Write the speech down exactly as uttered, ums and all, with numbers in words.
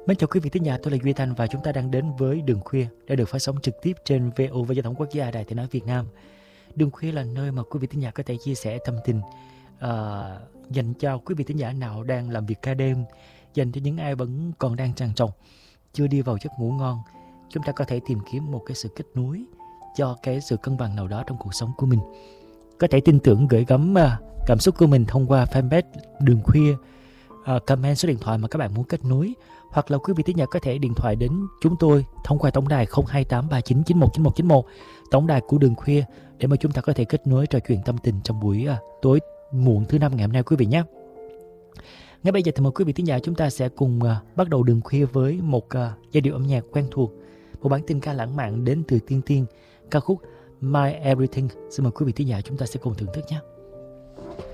Mến chào quý vị thính giả, tôi là Duy Thanh và chúng ta đang đến với Đường Khuya đã được phát sóng trực tiếp trên vê o vê Giao thông Quốc gia Đài Tiếng nói Việt Nam. Đường Khuya là nơi mà quý vị thính giả có thể chia sẻ tâm tình uh, dành cho quý vị thính giả nào đang làm việc ca đêm, dành cho những ai vẫn còn đang trằn trọc, chưa đi vào giấc ngủ ngon. Chúng ta có thể tìm kiếm một cái sự kết nối cho cái sự cân bằng nào đó trong cuộc sống của mình. Có thể tin tưởng gửi gắm uh, cảm xúc của mình thông qua fanpage Đường Khuya, uh, comment số điện thoại mà các bạn muốn kết nối, hoặc là quý vị thính giả có thể điện thoại đến chúng tôi thông qua tổng đài không hai tám ba chín chín một chín một chín một, tổng đài của Đường Khuya, để mà chúng ta có thể kết nối trò chuyện tâm tình trong buổi uh, tối muộn thứ năm ngày hôm nay quý vị nhé. Ngay bây giờ thì mời quý vị thính giả chúng ta sẽ cùng uh, bắt đầu Đường Khuya với một uh, giai điệu âm nhạc quen thuộc, một bản tình ca lãng mạn đến từ Tiên Tiên, ca khúc My Everything. Xin mời quý vị thính giả chúng ta sẽ cùng thưởng thức nhé.